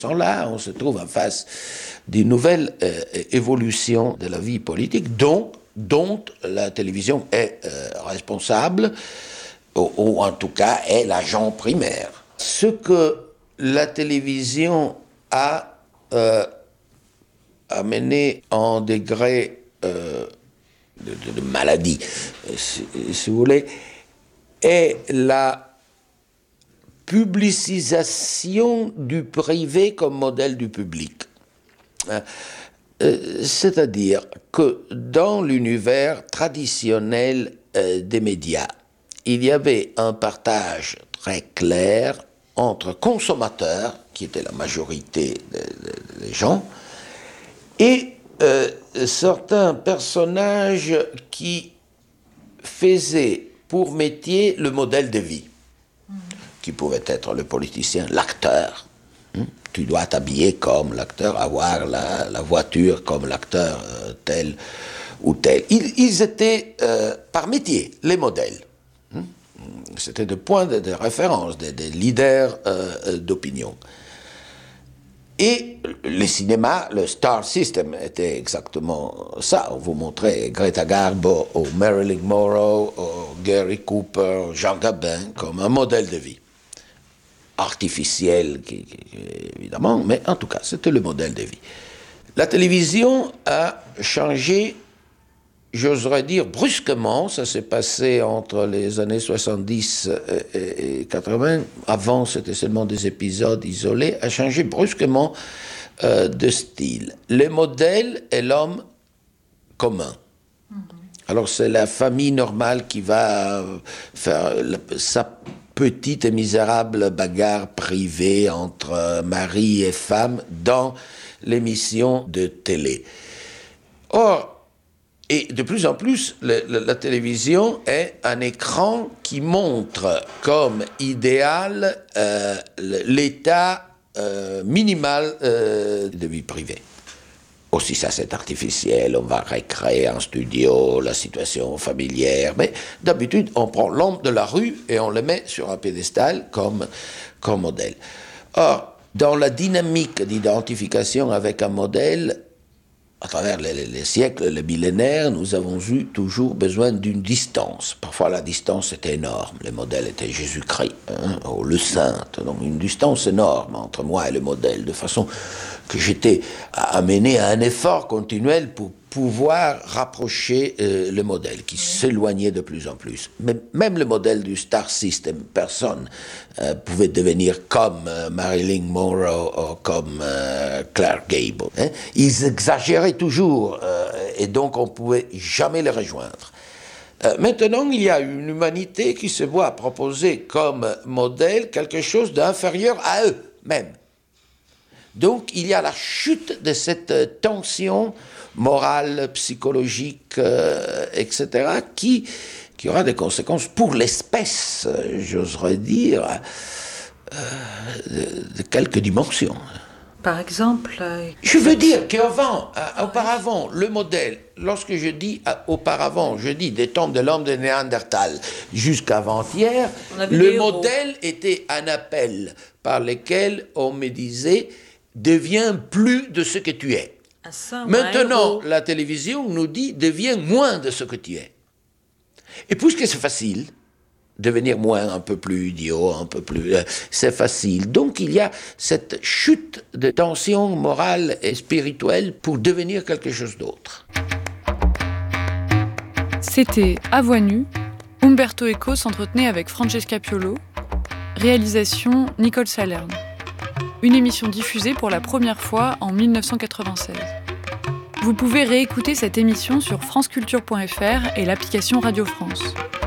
Là, on se trouve en face d'une nouvelle évolution de la vie politique dont la télévision est responsable, ou en tout cas est l'agent primaire. Ce que la télévision a amené en degré de maladie, si vous voulez, est la publicisation du privé comme modèle du public. C'est-à-dire que dans l'univers traditionnel des médias, il y avait un partage très clair entre consommateurs, qui étaient la majorité des gens, et certains personnages qui faisaient pour métier le modèle de vie, qui pouvait être le politicien, l'acteur. Tu dois t'habiller comme l'acteur, avoir la voiture comme l'acteur tel ou tel. Ils étaient par métier les modèles. C'était des points de référence, des leaders d'opinion. Et le cinéma, le Star System était exactement ça. On vous montrait Greta Garbo, ou Marilyn Monroe, ou Gary Cooper, ou Jean Gabin comme un modèle de vie. Artificiel, évidemment, mais en tout cas, c'était le modèle de vie. La télévision a changé, j'oserais dire, brusquement. Ça s'est passé entre les années 70 et 80. Avant, c'était seulement des épisodes isolés. A changé brusquement de style. Le modèle est l'homme commun. Alors, c'est la famille normale qui va faire sa petite et misérable bagarre privée entre mari et femme dans l'émission de télé. Or, et de plus en plus, la télévision est un écran qui montre comme idéal l'état minimal de vie privée. Aussi, ça c'est artificiel, on va recréer en studio la situation familière, mais d'habitude on prend l'homme de la rue et on le met sur un piédestal comme modèle. Or, dans la dynamique d'identification avec un modèle, à travers les siècles, les millénaires, nous avons eu toujours besoin d'une distance. Parfois la distance était énorme, le modèle était Jésus-Christ, ou le Saint, donc une distance énorme entre moi et le modèle, de façon que j'étais amené à un effort continuel pour pouvoir rapprocher le modèle, qui s'éloignait de plus en plus. Mais même le modèle du Star System, personne pouvait devenir comme Marilyn Monroe ou comme Clark Gable. Ils exagéraient toujours, et donc on ne pouvait jamais les rejoindre. Maintenant, il y a une humanité qui se voit proposer comme modèle quelque chose d'inférieur à eux-mêmes. Donc, il y a la chute de cette tension morale, psychologique, etc., qui aura des conséquences pour l'espèce, j'oserais dire, de quelques dimensions. Par exemple... Je veux dire qu'auparavant, le modèle, lorsque je dis auparavant, je dis des temps de l'homme de Néandertal jusqu'avant-hier, le modèle était un appel par lequel on me disait « deviens plus de ce que tu es ». Maintenant, la télévision nous dit « deviens moins de ce que tu es ». Et puisque c'est facile, devenir moins, un peu plus idiot, un peu plus... c'est facile. Donc il y a cette chute de tension morale et spirituelle pour devenir quelque chose d'autre. C'était À Voix nue. Umberto Eco s'entretenait avec Francesca Piolo. Réalisation Nicole Salerne. Une émission diffusée pour la première fois en 1996. Vous pouvez réécouter cette émission sur franceculture.fr et l'application Radio France.